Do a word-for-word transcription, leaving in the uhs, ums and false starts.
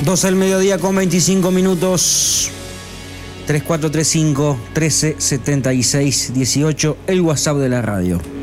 doce del mediodía con veinticinco minutos. tres cuatro tres cinco, trece setenta y seis dieciocho, el WhatsApp de la radio.